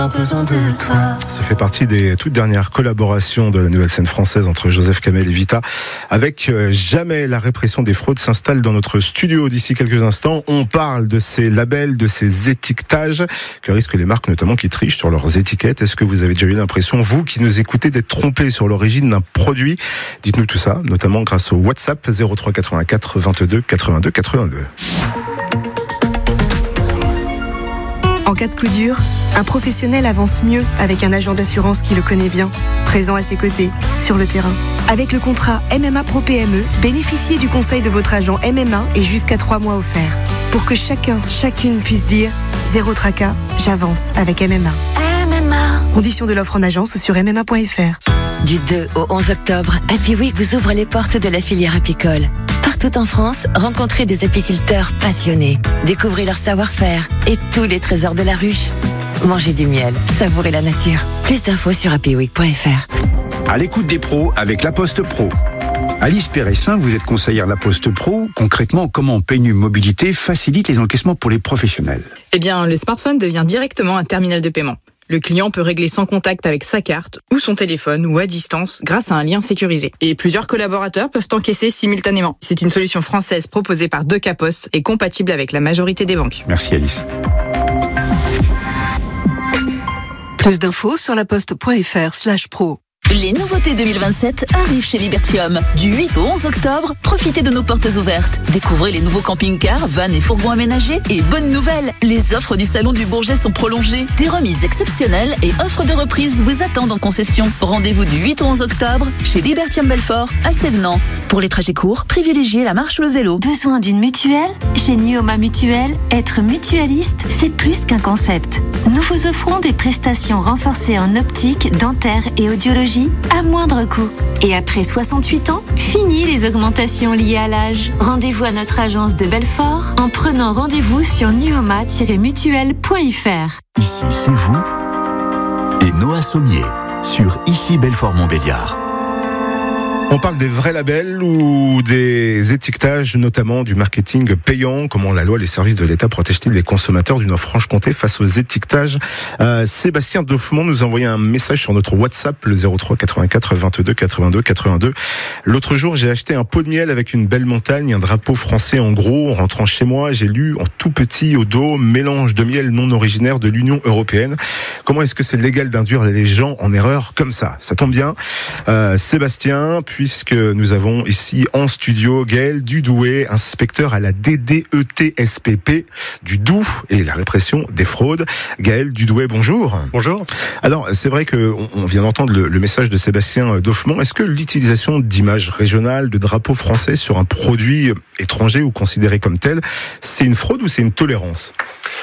Besoin de toi. Ça fait partie des toutes dernières collaborations de la nouvelle scène française entre Joseph Kamel et Vita. Avec Jamais la répression des fraudes s'installe dans notre studio d'ici quelques instants. On parle de ces labels, de ces étiquetages que risquent les marques, notamment qui trichent sur leurs étiquettes. Est-ce que vous avez déjà eu l'impression, vous qui nous écoutez, d'être trompé sur l'origine d'un produit? Dites-nous tout ça, notamment grâce au WhatsApp 03 84 22 82 82. En cas de coup dur, un professionnel avance mieux avec un agent d'assurance qui le connaît bien, présent à ses côtés, sur le terrain. Avec le contrat MMA Pro PME, bénéficiez du conseil de votre agent MMA et jusqu'à 3 mois offerts. Pour que chacune puisse dire « Zéro tracas, j'avance avec MMA ». Conditions de l'offre en agence sur MMA.fr. Du 2 au 11 octobre, Happy Week vous ouvre les portes de la filière apicole. Partout en France, rencontrez des apiculteurs passionnés. Découvrez leur savoir-faire et tous les trésors de la ruche. Mangez du miel, savourez la nature. Plus d'infos sur happyweek.fr. À l'écoute des pros avec La Poste Pro. Alice Péressin, vous êtes conseillère La Poste Pro. Concrètement, comment PNU Mobilité facilite les encaissements pour les professionnels? Eh bien, le smartphone devient directement un terminal de paiement. Le client peut régler sans contact avec sa carte ou son téléphone ou à distance grâce à un lien sécurisé. Et plusieurs collaborateurs peuvent encaisser simultanément. C'est une solution française proposée par Deca Post et compatible avec la majorité des banques. Merci Alice. Plus d'infos sur laposte.fr/pro. Les nouveautés 2027 arrivent chez Libertium. Du 8 au 11 octobre, profitez de nos portes ouvertes. Découvrez les nouveaux camping-cars, vannes et fourgons aménagés. Et bonne nouvelle, les offres du Salon du Bourget sont prolongées. Des remises exceptionnelles et offres de reprise vous attendent en concession. Rendez-vous du 8 au 11 octobre chez Libertium Belfort à Sévenant. Pour les trajets courts, privilégiez la marche ou le vélo. Besoin d'une mutuelle? Chez Nuoma Mutuelle, être mutualiste, c'est plus qu'un concept. Nous vous offrons des prestations renforcées en optique, dentaire et audiologie à moindre coût. Et après 68 ans, fini les augmentations liées à l'âge. Rendez-vous à notre agence de Belfort en prenant rendez-vous sur nuoma-mutuelle.fr. Ici, c'est vous et Noah Sommier sur Ici Belfort-Montbéliard. On parle des vrais labels ou des étiquetages, notamment du marketing payant. Comment la loi, les services de l'État protègent-ils les consommateurs du Nord-Franche-Comté face aux étiquetages? Sébastien Doffemont nous a envoyé un message sur notre WhatsApp, le 03 84 22 82 82. L'autre jour, j'ai acheté un pot de miel avec une belle montagne, un drapeau français en gros. En rentrant chez moi, j'ai lu en tout petit au dos, mélange de miel non originaire de l'Union européenne. Comment est-ce que c'est légal d'induire les gens en erreur comme ça? Ça tombe bien. Sébastien, puisque nous avons ici en studio Gaël Dudoué, inspecteur à la DDETSPP du Doubs et la répression des fraudes. Gaël Dudoué, bonjour. Bonjour. Alors, c'est vrai qu'on vient d'entendre le message de Sébastien Doffemont. Est-ce que l'utilisation d'images régionales, de drapeaux français sur un produit étranger ou considéré comme tel, c'est une fraude ou c'est une tolérance ?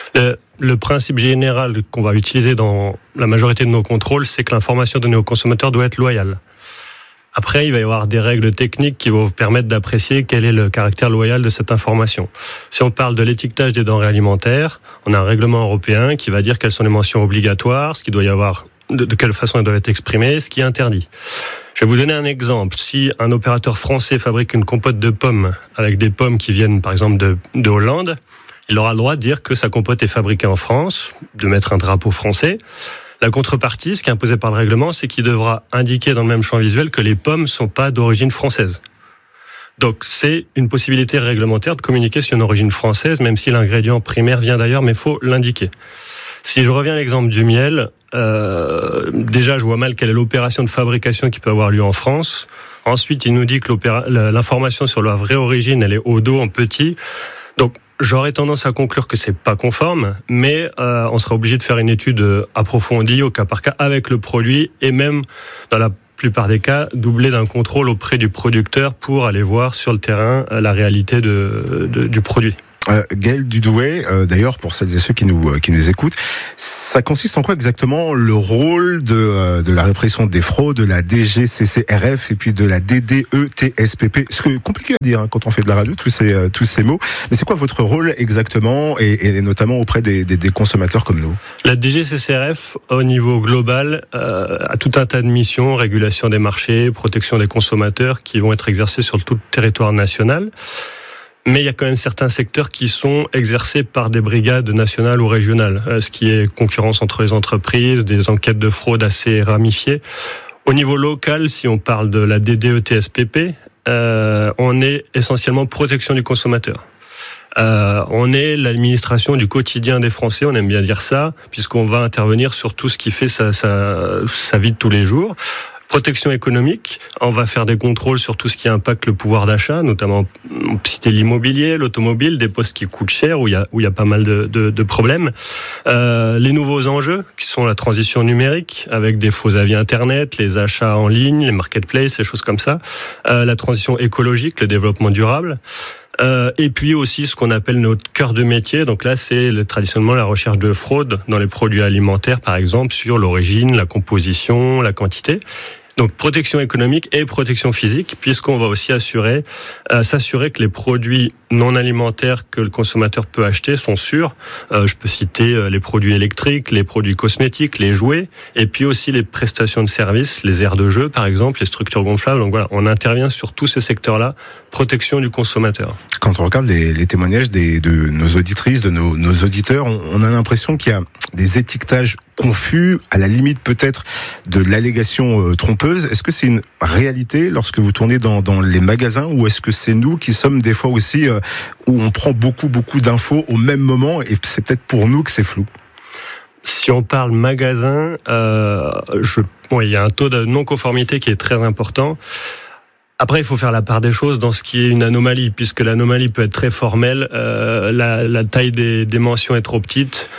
Le principe général qu'on va utiliser dans la majorité de nos contrôles, c'est que l'information donnée aux consommateurs doit être loyale. Après, il va y avoir des règles techniques qui vont vous permettre d'apprécier quel est le caractère loyal de cette information. Si on parle de l'étiquetage des denrées alimentaires, on a un règlement européen qui va dire quelles sont les mentions obligatoires, ce qu'il doit y avoir, de quelle façon elles doivent être exprimées, ce qui est interdit. Je vais vous donner un exemple. Si un opérateur français fabrique une compote de pommes avec des pommes qui viennent par exemple de Hollande, il aura le droit de dire que sa compote est fabriquée en France, de mettre un drapeau français. La contrepartie, ce qui est imposé par le règlement, c'est qu'il devra indiquer dans le même champ visuel que les pommes ne sont pas d'origine française. Donc c'est une possibilité réglementaire de communiquer sur une origine française, même si l'ingrédient primaire vient d'ailleurs, mais il faut l'indiquer. Si je reviens à l'exemple du miel, déjà je vois mal quelle est l'opération de fabrication qui peut avoir lieu en France. Ensuite, il nous dit que l'information sur la vraie origine, elle est au dos en petit. Donc j'aurais tendance à conclure que c'est pas conforme, mais on sera obligé de faire une étude approfondie au cas par cas avec le produit et même dans la plupart des cas doublé d'un contrôle auprès du producteur pour aller voir sur le terrain la réalité du produit. Gaël Dudoué, d'ailleurs pour celles et ceux qui nous écoutent, ça consiste en quoi exactement le rôle de la répression des fraudes, de la DGCCRF et puis de la DDETSPP? C'est compliqué à dire quand on fait de la radio, tous ces mots. Mais c'est quoi votre rôle exactement et notamment auprès des consommateurs comme nous? La DGCCRF, au niveau global, a tout un tas de missions, régulation des marchés, protection des consommateurs qui vont être exercées sur tout le territoire national. Mais il y a quand même certains secteurs qui sont exercés par des brigades nationales ou régionales, ce qui est concurrence entre les entreprises, des enquêtes de fraude assez ramifiées. Au niveau local, si on parle de la DDE-TSPP, on est essentiellement protection du consommateur. On est l'administration du quotidien des Français, on aime bien dire ça, puisqu'on va intervenir sur tout ce qui fait sa vie de tous les jours. Protection économique, on va faire des contrôles sur tout ce qui impacte le pouvoir d'achat, notamment citer l'immobilier, l'automobile, des postes qui coûtent cher, où il y a pas mal de problèmes. Les nouveaux enjeux, qui sont la transition numérique, avec des faux avis Internet, les achats en ligne, les marketplaces, ces choses comme ça. La transition écologique, le développement durable. Et puis aussi ce qu'on appelle notre cœur de métier. Donc là, c'est traditionnellement la recherche de fraude dans les produits alimentaires, par exemple, sur l'origine, la composition, la quantité. Donc protection économique et protection physique, puisqu'on va aussi s'assurer que les produits non alimentaires que le consommateur peut acheter sont sûrs. Je peux citer les produits électriques, les produits cosmétiques, les jouets, et puis aussi les prestations de services, les aires de jeu par exemple, les structures gonflables. Donc voilà, on intervient sur tous ces secteurs-là, protection du consommateur. Quand on regarde les témoignages de nos auditrices, de nos auditeurs, on a l'impression qu'il y a des étiquetages confus, à la limite peut-être de l'allégation trompeuse. Est-ce que c'est une réalité lorsque vous tournez dans les magasins, ou est-ce que c'est nous qui sommes des fois aussi où on prend beaucoup d'infos au même moment et c'est peut-être pour nous que c'est flou? Si on parle magasin, il y a un taux de non-conformité qui est très important. Après, il faut faire la part des choses dans ce qui est une anomalie, puisque l'anomalie peut être très formelle. La taille des mentions est trop petite,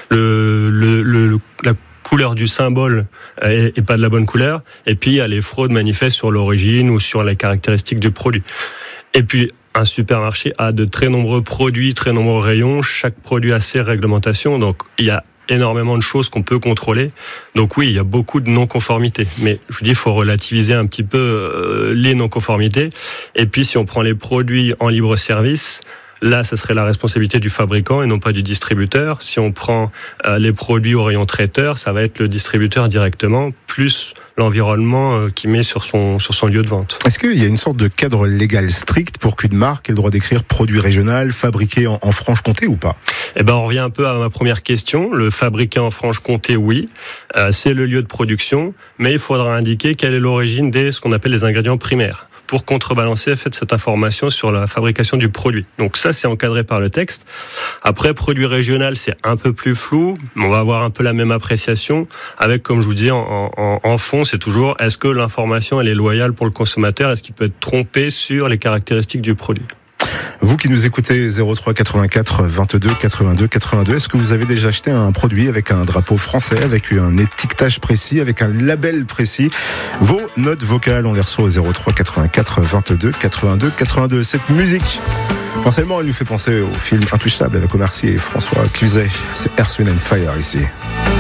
la couleur du symbole est pas de la bonne couleur, et puis il y a les fraudes manifestes sur l'origine ou sur les caractéristiques du produit. Et puis, un supermarché a de très nombreux produits, très nombreux rayons, chaque produit a ses réglementations, donc il y a énormément de choses qu'on peut contrôler. Donc oui, il y a beaucoup de non-conformités. Mais je vous dis, il faut relativiser un petit peu les non-conformités. Et puis, si on prend les produits en libre service, là, ça serait la responsabilité du fabricant et non pas du distributeur. Si on prend les produits au rayon traiteur, ça va être le distributeur directement, plus l'environnement qu'il met sur son lieu de vente. Est-ce qu'il y a une sorte de cadre légal strict pour qu'une marque ait le droit d'écrire produit régional, fabriqué en Franche-Comté ou pas? On revient un peu à ma première question. Le fabriqué en Franche-Comté, oui, c'est le lieu de production, mais il faudra indiquer quelle est l'origine ce qu'on appelle les ingrédients primaires, pour contrebalancer cette information sur la fabrication du produit. Donc ça, c'est encadré par le texte. Après, produit régional, c'est un peu plus flou, mais on va avoir un peu la même appréciation, avec, comme je vous dis, en fond, c'est toujours, est-ce que l'information, elle est loyale pour le consommateur? Est-ce qu'il peut être trompé sur les caractéristiques du produit? Vous qui nous écoutez, 03 84 22 82 82, est-ce que vous avez déjà acheté un produit avec un drapeau français, avec un étiquetage précis, avec un label précis? Vos notes vocales, on les reçoit au 03 84 22 82 82. Cette musique, forcément, elle nous fait penser au film Intouchable avec Omar Sy et François Cluzet. C'est Earth, Wind & Fire ici.